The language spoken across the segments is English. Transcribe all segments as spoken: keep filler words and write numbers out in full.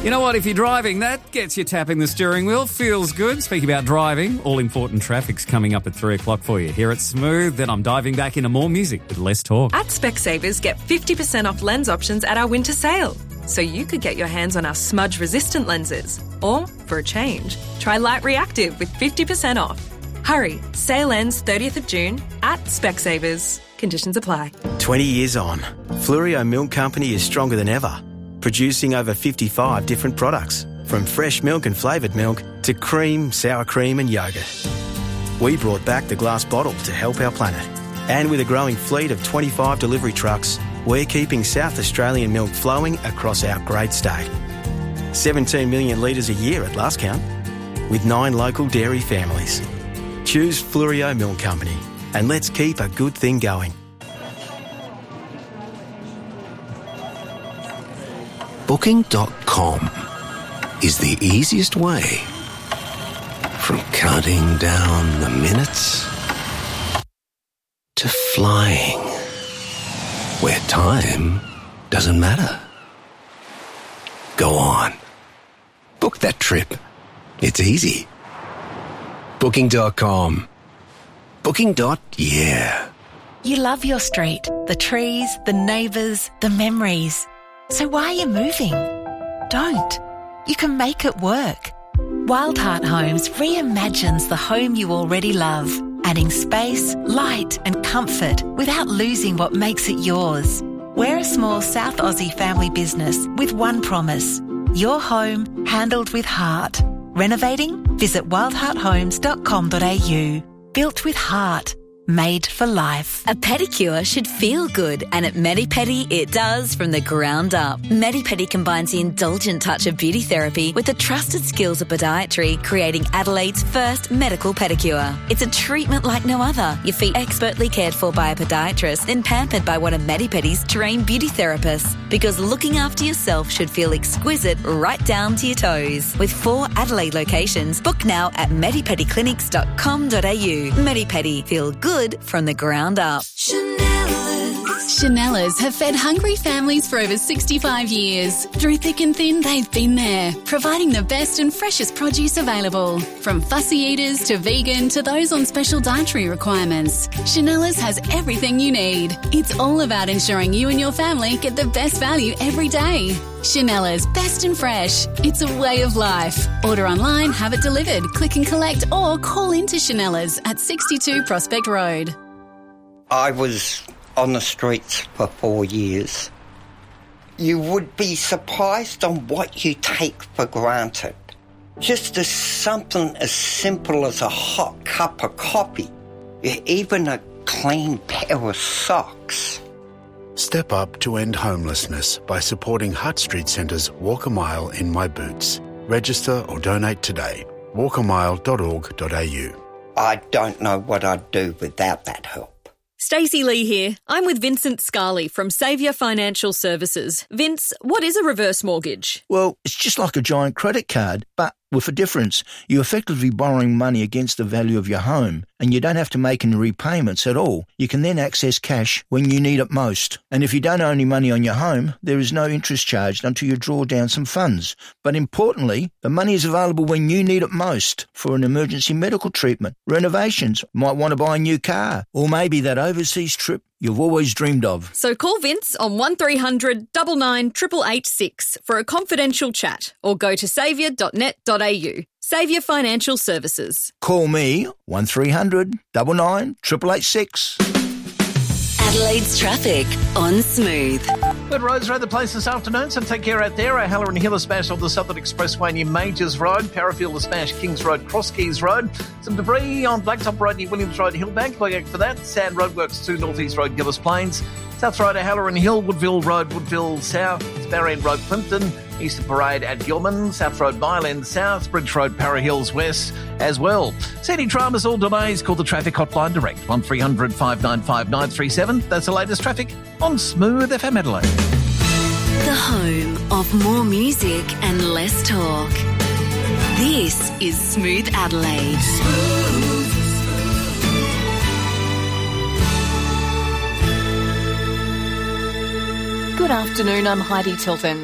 You know what? If you're driving, that gets you tapping the steering wheel. Feels good. Speaking about driving, all-important traffic's coming up at three o'clock for you. Here at Smooth, then I'm diving back into more music with less talk. At Specsavers, get fifty percent off lens options at our winter sale. So you could get your hands on our smudge-resistant lenses. Or, for a change, try Light Reactive with fifty percent off. Hurry, sale ends thirtieth of June at Specsavers. Conditions apply. twenty years on, Fluorio Milk Company is stronger than ever, producing over fifty-five different products, from fresh milk and flavoured milk to cream, sour cream and yoghurt. We brought back the glass bottle to help our planet. And with a growing fleet of twenty-five delivery trucks, we're keeping South Australian milk flowing across our great state. seventeen million litres a year at last count, with nine local dairy families. Choose Fluorio Milk Company, and let's keep a good thing going. Booking dot com is the easiest way from counting down the minutes to flying where time doesn't matter. Go on. Book that trip. It's easy. Booking dot com. Booking. Yeah. You love your street, the trees, the neighbours, the memories. So why are you moving? Don't. You can make it work. Wildheart Homes reimagines the home you already love, adding space, light and comfort without losing what makes it yours. We're a small South Aussie family business with one promise: your home handled with heart. Renovating? Visit wildheart homes dot com dot a u. Built with heart. Made for life. A pedicure should feel good, and at Medipedi it does from the ground up. Medipedi combines the indulgent touch of beauty therapy with the trusted skills of podiatry, creating Adelaide's first medical pedicure. It's a treatment like no other. Your feet expertly cared for by a podiatrist, then pampered by one of Medipedi's trained beauty therapists. Because looking after yourself should feel exquisite right down to your toes. With four Adelaide locations, book now at medipedi clinics dot com dot a u. Medipedi. Feel good from the ground up. Chanellas have fed hungry families for over sixty-five years. Through thick and thin, they've been there, providing the best and freshest produce available. From fussy eaters to vegan to those on special dietary requirements, Chanellas has everything you need. It's all about ensuring you and your family get the best value every day. Chanellas, best and fresh. It's a way of life. Order online, have it delivered, click and collect, or call into Chanellas at sixty-two Prospect Road. I was on the streets for four years. You would be surprised on what you take for granted. Just as something as simple as a hot cup of coffee, even a clean pair of socks. Step up to end homelessness by supporting Hutt Street Centre's Walk a Mile in My Boots. Register or donate today. walk a mile dot org dot a u. I don't know what I'd do without that help. Stacey Lee here. I'm with Vincent Scarley from Saviour Financial Services. Vince, what is a reverse mortgage? Well, it's just like a giant credit card, but with a difference. You're effectively borrowing money against the value of your home, and you don't have to make any repayments at all. You can then access cash when you need it most. And if you don't owe any money on your home, there is no interest charged until you draw down some funds. But importantly, the money is available when you need it most for an emergency medical treatment, renovations, might want to buy a new car, or maybe that overseas trip you've always dreamed of. So call Vince on one three hundred nine nine eight eight eight six for a confidential chat, or go to saviour dot net dot a u. Saviour Financial Services. Call me one three hundred nine nine eight eight eight six. Adelaide's traffic on Smooth. Good roads around the place this afternoon, so take care out there. O'Halloran Hill is smashed on the Southern Expressway near Majors Road. Parafield is smashed Kings Road, Cross Keys Road. Some debris on Blacktop Road near Williams Road, Hillbank. Look out for that. Sand Roadworks to North East Road, Gillis Plains. South Road, O'Halloran Hill, Woodville Road, Woodville South. Barrend Road, Plimpton. Eastern Parade at Gilman. South Road, Mile End South. Bridge Road, Para Hills West as well. See any dramas or delays, call the traffic hotline direct. one three hundred five nine five nine three seven. That's the latest traffic on Smooth F M Adelaide. The home of more music and less talk. This is Smooth Adelaide. Smooth. Good afternoon, I'm Heidi Tiltons.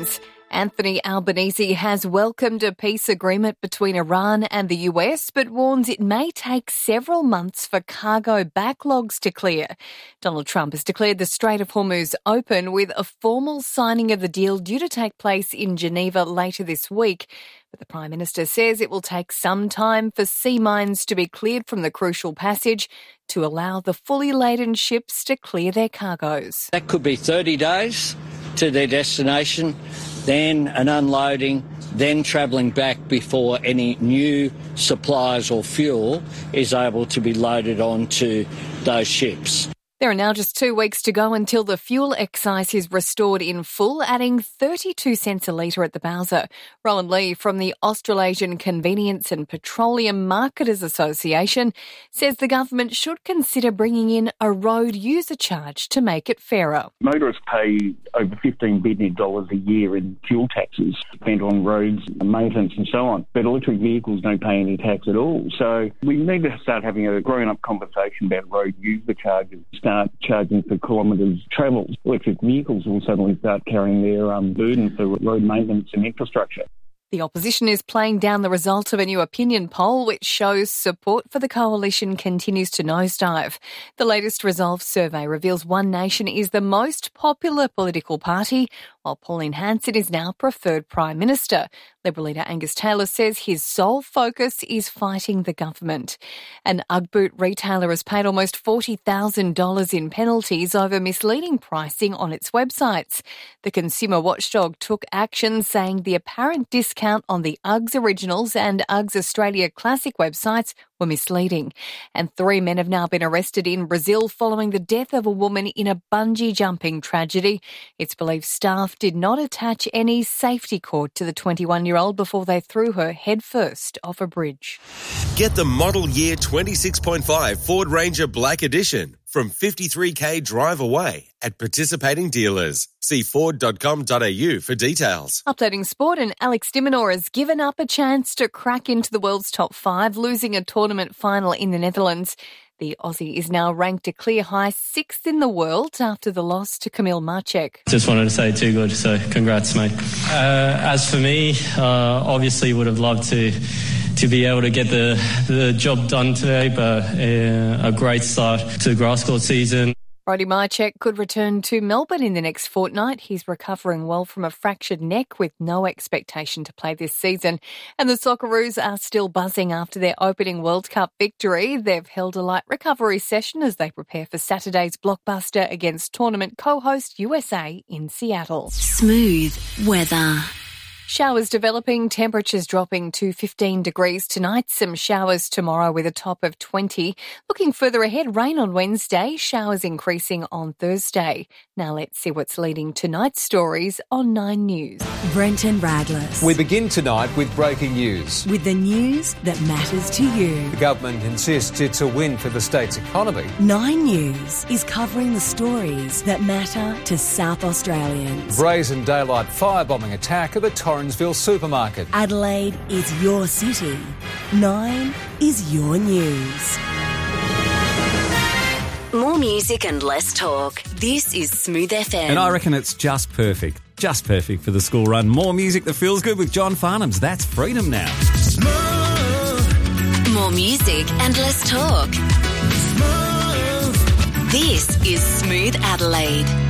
Anthony Albanese has welcomed a peace agreement between Iran and the U S, but warns it may take several months for cargo backlogs to clear. Donald Trump has declared the Strait of Hormuz open, with a formal signing of the deal due to take place in Geneva later this week. But the Prime Minister says it will take some time for sea mines to be cleared from the crucial passage to allow the fully laden ships to clear their cargoes. That could be thirty days to their destination, then an unloading, then travelling back before any new supplies or fuel is able to be loaded onto those ships. There are now just two weeks to go until the fuel excise is restored in full, adding thirty-two cents a litre at the Bowser. Rowan Lee from the Australasian Convenience and Petroleum Marketers Association says the government should consider bringing in a road user charge to make it fairer. Motorists pay over fifteen billion dollars a year in fuel taxes spent on roads, maintenance and so on. But electric vehicles don't pay any tax at all. So we need to start having a grown-up conversation about road user charges. Start charging for kilometres travelled. Electric vehicles will suddenly start carrying their um, burden for road maintenance and infrastructure. The opposition is playing down the result of a new opinion poll which shows support for the coalition continues to nosedive. The latest Resolve survey reveals One Nation is the most popular political party, while Pauline Hanson is now preferred Prime Minister. Liberal leader Angus Taylor says his sole focus is fighting the government. An Ugg boot retailer has paid almost forty thousand dollars in penalties over misleading pricing on its websites. The consumer watchdog took action, saying the apparent discount on the Uggs Originals and Uggs Australia Classic websites were misleading. And three men have now been arrested in Brazil following the death of a woman in a bungee jumping tragedy. It's believed staff did not attach any safety cord to the twenty-one-year-old before they threw her headfirst off a bridge. Get the model year twenty-six point five Ford Ranger Black Edition from fifty-three k drive away at participating dealers. See ford dot com dot a u for details. Updating sport, and Alex de Minaur has given up a chance to crack into the world's top five, losing a tournament final in the Netherlands. The Aussie is now ranked a clear high sixth in the world after the loss to Kamil Marcek. Just wanted to say too good, so congrats, mate. Uh, as for me, uh, obviously would have loved to to be able to get the, the job done today, but uh, a great start to the grass court season. Brody Marcek could return to Melbourne in the next fortnight. He's recovering well from a fractured neck with no expectation to play this season. And the Socceroos are still buzzing after their opening World Cup victory. They've held a light recovery session as they prepare for Saturday's blockbuster against tournament co-host U S A in Seattle. Smooth weather. Showers developing, temperatures dropping to fifteen degrees tonight, some showers tomorrow with a top of twenty. Looking further ahead, rain on Wednesday, showers increasing on Thursday. Now let's see what's leading tonight's stories on Nine News. Brenton Radless. We begin tonight with breaking news. With the news that matters to you. The government insists it's a win for the state's economy. Nine News is covering the stories that matter to South Australians. Brazen daylight firebombing attack at the Torrensville supermarket. Adelaide is your city. Nine is your news. More music and less talk. This is Smooth F M. And I reckon it's just perfect. Just perfect for the school run. More music that feels good with John Farnham's That's Freedom Now. Smooth. More music and less talk. Smooth. This is Smooth Adelaide.